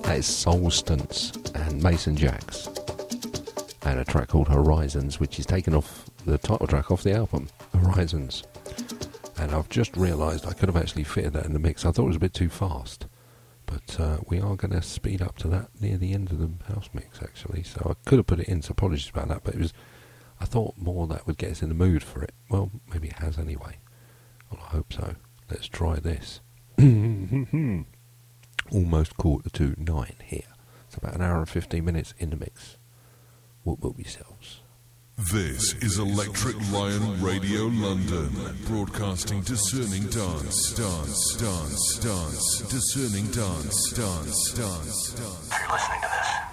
That is Solstance and Mason Jacks, and a track called Horizons, which is taken off the title track off the album, Horizons. And I've just realised I could have actually fitted that in the mix. I thought it was a bit too fast, but we are going to speed up to that near the end of the house mix, actually. So I could have put it in, so apologies about that, but I thought more that would get us in the mood for it. Well, maybe it has anyway. Well, I hope so. Let's try this. Almost 8:45 here. It's about an hour and 15 minutes in the mix. What will yourselves? This is Electric Lion Radio London, broadcasting discerning dance, discerning dance. If you're listening to this,